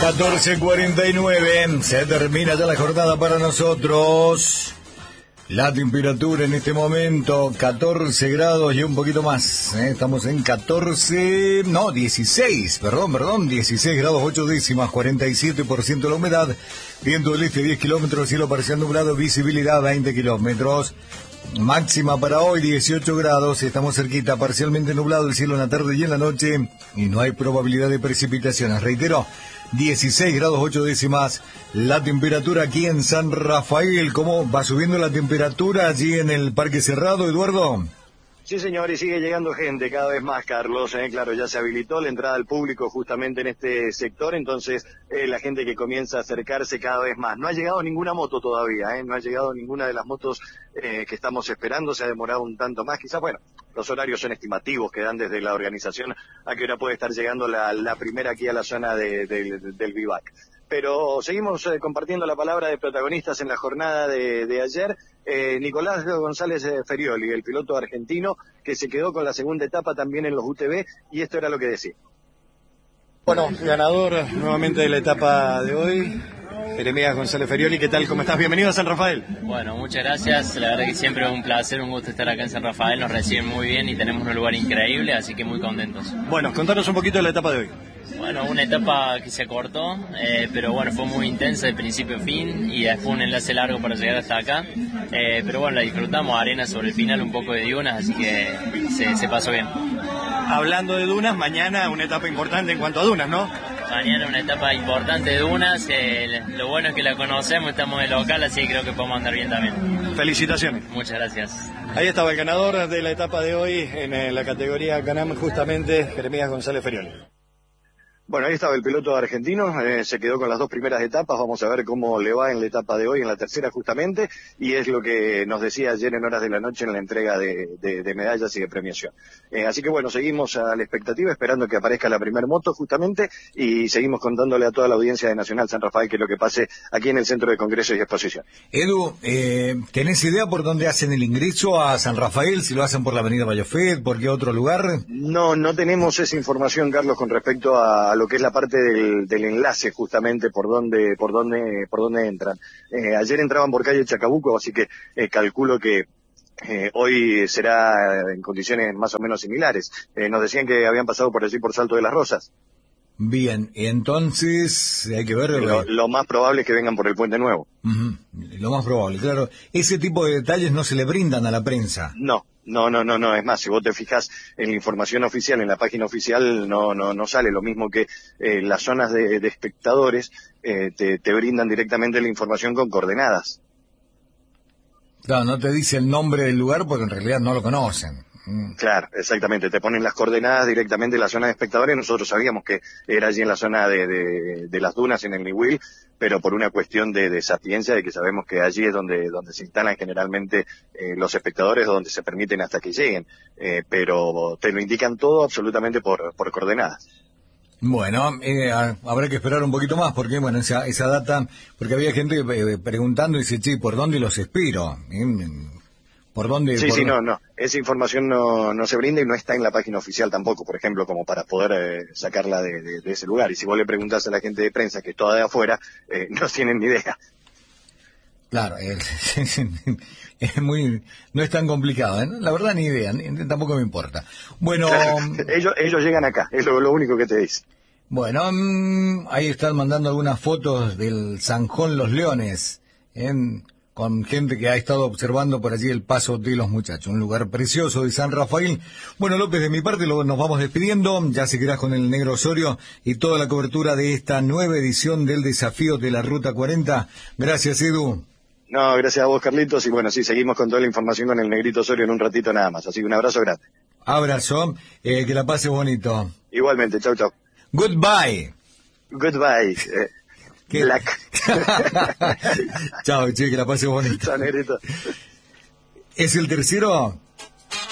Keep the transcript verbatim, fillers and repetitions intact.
catorce cuarenta y nueve, se termina ya la jornada para nosotros. La temperatura en este momento, catorce grados y un poquito más. ¿eh? Estamos en catorce, no, dieciséis, perdón, perdón, dieciséis grados ocho décimas, cuarenta y siete por ciento la humedad. Viento del este diez kilómetros, cielo parcial nublado, visibilidad veinte kilómetros. Máxima para hoy dieciocho grados, estamos cerquita, parcialmente nublado el cielo en la tarde y en la noche y no hay probabilidad de precipitaciones. Reitero, dieciséis grados ocho décimas la temperatura aquí en San Rafael. ¿Cómo va subiendo la temperatura allí en el Parque Cerrado, Eduardo? Sí, señor, y sigue llegando gente cada vez más, Carlos. Eh, claro, ya se habilitó la entrada al público justamente en este sector, entonces eh, la gente que comienza a acercarse cada vez más. No ha llegado ninguna moto todavía, eh, no ha llegado ninguna de las motos eh, que estamos esperando, se ha demorado un tanto más. Quizás, bueno, los horarios son estimativos que dan desde la organización a qué hora puede estar llegando la, la primera aquí a la zona de, de, de, del Vivac. Pero seguimos eh, compartiendo la palabra de protagonistas en la jornada de, de ayer. Eh, Nicolás González Ferioli, el piloto argentino, que se quedó con la segunda etapa también en los U T V, y esto era lo que decía. Bueno, ganador nuevamente de la etapa de hoy, Jeremías González Ferioli. ¿Qué tal? ¿Cómo estás? Bienvenido a San Rafael. Bueno, muchas gracias. La verdad que siempre es un placer, un gusto estar acá en San Rafael. Nos reciben muy bien y tenemos un lugar increíble, así que muy contentos. Bueno, contanos un poquito de la etapa de hoy. Bueno, una etapa que se cortó, eh, pero bueno, fue muy intensa de principio a fin y después un enlace largo para llegar hasta acá. Eh, pero bueno, la disfrutamos, arena sobre el final, un poco de dunas, así que se, se pasó bien. Hablando de dunas, mañana una etapa importante en cuanto a dunas, ¿no? Mañana una etapa importante de dunas, eh, lo bueno es que la conocemos, estamos de local, así que creo que podemos andar bien también. Felicitaciones. Muchas gracias. Ahí estaba el ganador de la etapa de hoy en la categoría Canam, justamente Jeremías González Ferioli. Bueno, ahí estaba el piloto argentino, eh, se quedó con las dos primeras etapas, vamos a ver cómo le va en la etapa de hoy, en la tercera justamente, y es lo que nos decía ayer en horas de la noche en la entrega de, de, de medallas y de premiación. Eh, así que bueno, seguimos a la expectativa, esperando que aparezca la primer moto justamente, y seguimos contándole a toda la audiencia de Nacional San Rafael que es lo que pase aquí en el Centro de Congresos y Exposición. Edu, eh, ¿tenés idea por dónde hacen el ingreso a San Rafael? Si lo hacen por la avenida Bayofet, ¿por qué otro lugar? No, no tenemos esa información, Carlos, con respecto a a lo que es la parte del, del enlace justamente por donde por donde por donde entran. Eh, ayer entraban por calle Chacabuco, así que eh, calculo que eh, hoy será en condiciones más o menos similares. Eh, nos decían que habían pasado por allí por Salto de las Rosas. Bien, entonces hay que ver... Lo, lo más probable es que vengan por el Puente Nuevo. Uh-huh. Lo más probable, claro. Ese tipo de detalles no se le brindan a la prensa. No. No, no, no, no, es más, si vos te fijas en la información oficial, en la página oficial, no no no sale, lo mismo que eh, las zonas de, de espectadores eh, te, te brindan directamente la información con coordenadas. Claro, no te dice el nombre del lugar porque en realidad no lo conocen. Mm. Claro, exactamente, te ponen las coordenadas directamente en la zona de espectadores. Nosotros sabíamos que era allí en la zona de, de, de las dunas, en el Niwil, pero por una cuestión de, de sapiencia, de que sabemos que allí es donde donde se instalan generalmente eh, los espectadores, donde se permiten hasta que lleguen, eh, pero te lo indican todo absolutamente por, por coordenadas. Bueno, eh, habrá que esperar un poquito más, porque bueno, esa esa data, porque había gente eh, preguntando y dice, che, ¿por dónde los espero? ¿Eh? ¿Por dónde? Sí, por sí, dónde? no, no. Esa información no, no se brinda y no está en la página oficial tampoco, por ejemplo, como para poder eh, sacarla de, de, de ese lugar. Y si vos le preguntás a la gente de prensa que es toda de afuera, eh, no tienen ni idea. Claro, eh, es muy, no es tan complicado, ¿eh? La verdad ni idea, ni, tampoco me importa. Bueno, Claro, ellos, ellos llegan acá, es lo, lo único que te dice. Bueno, mmm, ahí están mandando algunas fotos del Zanjón Los Leones, ¿eh? Con gente que ha estado observando por allí el paso de los muchachos, un lugar precioso de San Rafael. Bueno, López, de mi parte lo, nos vamos despidiendo, ya seguirás con el Negro Osorio y toda la cobertura de esta nueva edición del desafío de la Ruta cuarenta. Gracias, Edu. No, gracias a vos, Carlitos, y bueno, sí, seguimos con toda la información con el Negrito Osorio en un ratito nada más, así que un abrazo grande. Abrazo, eh, que la pases bonito. Igualmente, chau, chau. Goodbye. Goodbye. Eh. Black. Chao, che, que la pase bonito. Chao, Negrito. ¿Es el tercero?